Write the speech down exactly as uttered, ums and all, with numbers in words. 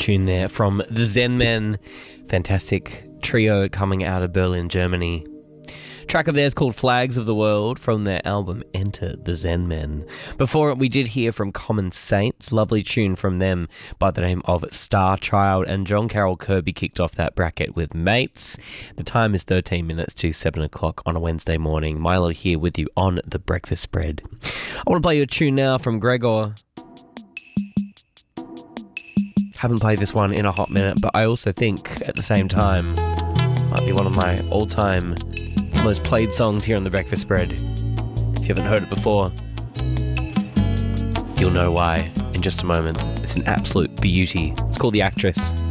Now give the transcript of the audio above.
tune there from the Zen Men. Fantastic trio coming out of Berlin, Germany. Track of theirs called Flags of the World from their album Enter the Zen Men. Before it, we did hear from Common Saints, lovely tune from them by the name of Star Child, and John Carroll Kirby kicked off that bracket with Mates. The time is thirteen minutes to seven o'clock on a Wednesday morning. Milo here with you on The Breakfast Spread. I want to play you a tune now from Gregor. Haven't played this one in a hot minute, but I also think at the same time might be one of my all-time most played songs here on The Breakfast Spread. If you haven't heard it before, you'll know why in just a moment. It's an absolute beauty. It's called The Actress.